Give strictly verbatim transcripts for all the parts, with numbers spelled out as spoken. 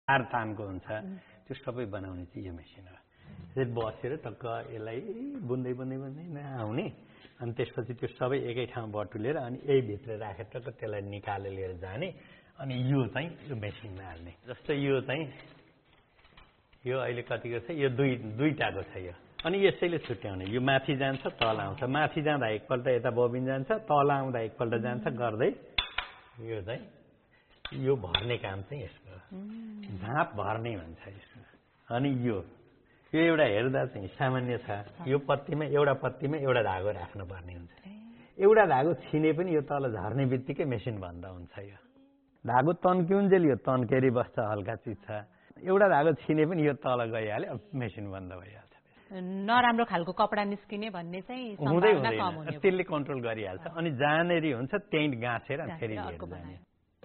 चार तानको हुन्छ त्यो सबै बनाउने चाहिँ यो मेसिन हो। त्यसरी बसेर टक्क यसलाई बुन्दै बुन्दै बुन्दै आउने अनि त्यसपछि त्यो सबै एकै ठाउँ बटुलेर अनि यही भित्र राखेर टक्क त्यसलाई निकालेर लिएर जाने अनि यो चाहिँ यो मेसिनमा हाल्ने। जस्तै यो चाहिँ यो अहिले कतिको छ यो दुई दुईटाको छ यो अनि यसैले छुट्याउने यो माथि जान्छ तल आउँछ माथि जाँदा एकपल्ट यता बबिन जान्छ तल आउँदा एकपल्ट जान्छ गर्दै यो चाहिँ यो भर्ने काम चाहिँ यसको झाँप भर्ने भन्छ यसको। अनि यो यो एउटा हेर्दा चाहिँ सामान्य छ यो पत्तीमा एउटा पत्तीमा एउटा धागो राख्नुपर्ने हुन्छ एउटा धागो छिने पनि यो तल झर्ने बित्तिकै मेसिन बन्द हुन्छ। यो धागो तन्किउन्जेल यो तन्केरी बस्छ हल्का चिज छ एउटा धागो छिने पनि यो तल गइहाल्यो मेसिन बन्द भइहाल्छ। नराम्रो खालको कपडा निस्किने भन्ने चाहिँ हुँदै हुँदैन त्यसले कन्ट्रोल गरिहाल्छ अनि जहाँनेरि हुन्छ त्यहीँ गाँसेर फेरि लिएर जाने।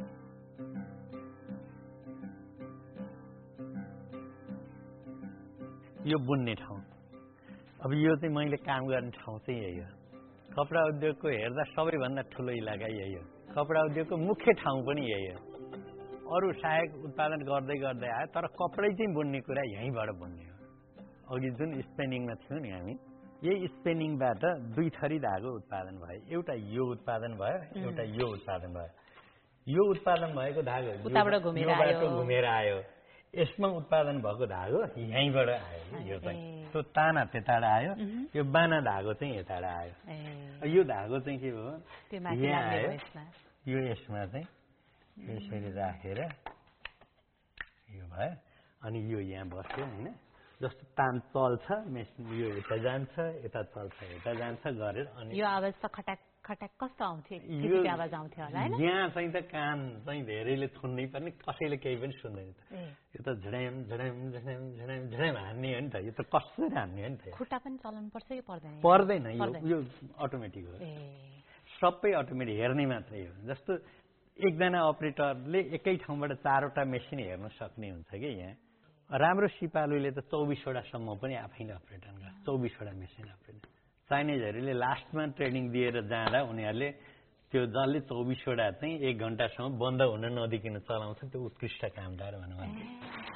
यो बुन्ने ठाउँ अब यो चाहिँ मैले काम गर्ने ठाउँ चाहिँ यही हो। कपडा उद्योगको हेर्दा सबैभन्दा ठुलो इलाका यही हो। कपडा उद्योगको मुख्य ठाउँ पनि यही हो। अरू सहायक उत्पादन गर्दै गर्दै आयो तर कपडै चाहिँ बुन्ने कुरा यहीँबाट बुन्ने हो। अघि जुन स्पेनिङमा थियौँ नि हामी यही स्पेनिङबाट दुई थरी धागो उत्पादन भयो एउटा यो उत्पादन भयो एउटा यो उत्पादन भयो। यो उत्पादन भएको धागो घुमेर आयो यसमा उत्पादन भएको धागो यहीँबाट आयो। यो चाहिँ त्यो ताना त्यताबाट आयो यो बाना धागो चाहिँ यताबाट आयो। यो धागो चाहिँ के हो यहाँ आयो यो यसमा चाहिँ यसरी राखेर यो भयो अनि यो यहाँ बस्यो होइन जस्तो तान चल्छ मेसिन यो यता जान्छ यता चल्छ यता जान्छ गरेर अनि यो आवाज त खटाक खटाक कस्तो आउँथ्यो यो आवाज आउँथ्यो होला हैन यहाँ चाहिँ त कान चाहिँ धेरैले थुन्नै पर्ने कसैले केही पनि सुन्दैन त यो त झड्याम झड्याम झड्याम झड्याम झड्याम हान्ने हो नि त यो त कसरी हान्ने हो नि त खुट्टा पनि चलाउनु पर्छ कि पर्दैन पर्दैन यो यो अटोमेटिक हो सबै अटोमेटिक हेर्ने मात्रै हो। जस्तो एकजना अपरेटरले एकै ठाउँबाट चारवटा मेसिन हेर्न सक्ने हुन्छ कि यहाँ राम्रो सिपालुले त चौबिसवटासम्म पनि आफैले अपरेटन गर्छ चौबिसवटा मेसिन अपरेट। चाइनिजहरूले लास्टमा ट्रेनिङ दिएर जाँदा उनीहरूले त्यो जसले चौबिसवटा चाहिँ एक घन्टासम्म बन्द हुन नदिकन चलाउँछ त्यो उत्कृष्ट कामदार भनौँ।